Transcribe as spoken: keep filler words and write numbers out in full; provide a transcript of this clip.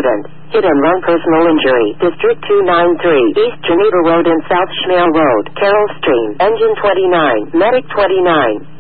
accident. Hit and run personal injury. District two ninety-three, East Geneva Road and South Schmale Road. Carroll Stream. Engine twenty-nine. Medic twenty-nine.